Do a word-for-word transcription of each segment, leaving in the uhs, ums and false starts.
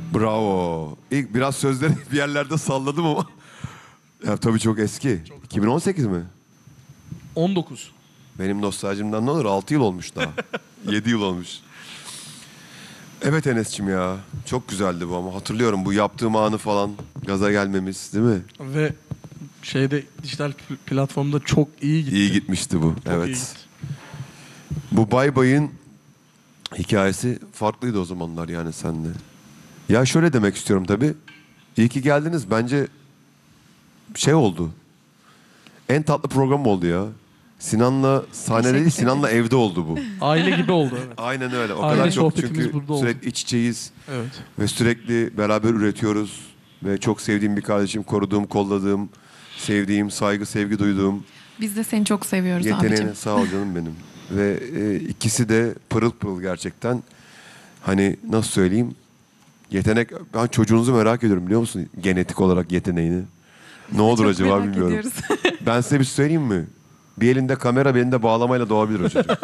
Bravo. İlk biraz sözleri bir yerlerde salladım ama. Ya tabii çok eski. Çok iki bin on sekiz mi? on dokuz. Benim nostaljimden ne olur? altı yıl olmuş daha. yedi yıl olmuş. Evet Enes'cim ya. Çok güzeldi bu ama. Hatırlıyorum bu yaptığım anı falan. Gaza gelmemiz değil mi? Ve şeyde dijital platformda çok iyi gitti. İyi gitmişti bu. Çok evet. iyi gitti. Bu Bay Bay'ın hikayesi farklıydı o zamanlar yani sende. Ya şöyle demek istiyorum tabii. İyi ki geldiniz. Bence şey oldu. En tatlı program oldu ya. Sinan'la sahnede değil, Sinan'la evde oldu bu. Aile gibi oldu evet. Aynen öyle. O Aile kadar çok sohbetimiz çünkü burada oldu. sürekli iç içeyiz. Evet. Ve sürekli beraber üretiyoruz. Ve çok sevdiğim bir kardeşim, koruduğum, kolladığım, sevdiğim, saygı, sevgi duyduğum. Biz de seni çok seviyoruz Yeteneğine abicim. sağ ol canım benim. Ve e, ikisi de pırıl pırıl gerçekten. Hani nasıl söyleyeyim? Yetenek, ben çocuğunuzu merak ediyorum biliyor musun? Genetik olarak yeteneğini. Ne olur Çok acaba merak bilmiyorum. ediyoruz. Ben size bir şey söyleyeyim mi? Bir elinde kamera, bir elinde bağlamayla doğabilir o çocuk.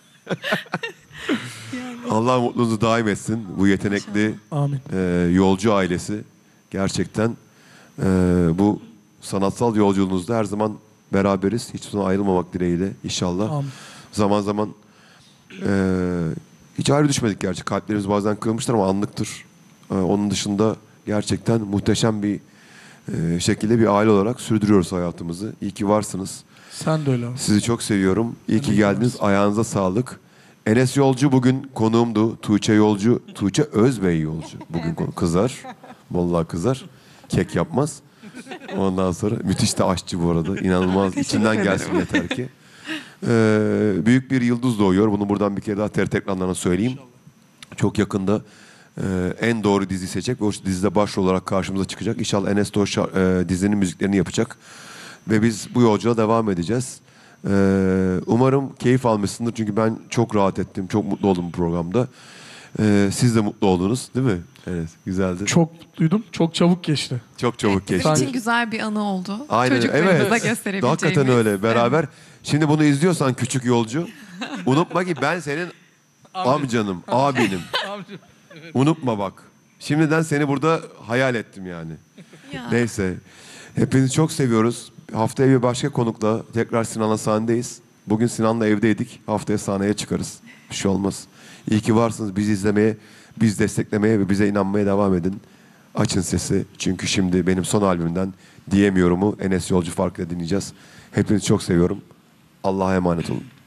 Allah mutluluğunuzu daim etsin. Bu yetenekli Amin. e, yolcu ailesi. Gerçekten e, bu sanatsal yolculuğunuzda her zaman beraberiz. Hiç sonra ayrılmamak dileğiyle inşallah. Amin. Zaman zaman e, hiç ayrı düşmedik gerçi. Kalplerimiz bazen kırılmıştır ama anlıktır. E, onun dışında gerçekten muhteşem bir e, şekilde bir aile olarak sürdürüyoruz hayatımızı. İyi ki varsınız. Sen de öyle abi. Sizi çok seviyorum. İyi Ben ki de geldiniz. varsın. Ayağınıza sağlık. Enes Yolcu bugün konuğumdu. Tuğçe Yolcu, Tuğçe Özbey Yolcu. Bugün konu kızar. Vallahi kızar. Kek yapmaz. Ondan sonra müthiş de aşçı bu arada. İnanılmaz. İçinden gelsin yeter ki. Ee, büyük bir yıldız doğuyor. Bunu buradan bir kere daha T R T ekranlarına söyleyeyim. Çok yakında e, en doğru dizi seçecek ve o dizide başrol olarak karşımıza çıkacak. İnşallah Enes de o şar- e, dizinin müziklerini yapacak. Ve biz bu yolculuğa devam edeceğiz. Ee, umarım keyif almışsındır. Çünkü ben çok rahat ettim. Çok mutlu oldum bu programda. Ee, siz de mutlu oldunuz değil mi? Evet, güzeldi. Çok, Çok duydum. Çok çabuk geçti. çok çabuk Bizim geçti. için güzel bir anı oldu. Aynen, Çocuklarımıza evet. gösterebileceğimiz. Hakikaten öyle. Beraber. Şimdi bunu izliyorsan küçük yolcu, unutma ki ben senin amcanım, abinim. Unutma bak. Şimdiden seni burada hayal ettim yani. Ya. Neyse. Hepinizi çok seviyoruz. Haftaya bir başka konukla tekrar Sinan'la sahnedeyiz. Bugün Sinan'la evdeydik. Haftaya sahneye çıkarız. Bir şey olmaz. İyi ki varsınız. Bizi izlemeye, biz desteklemeye ve bize inanmaya devam edin. Açın sesi. Çünkü şimdi benim son albümümden Diyemiyorum'u Enes Yolcu farkıyla dinleyeceğiz. Hepinizi çok seviyorum. Allah'a emanet olun.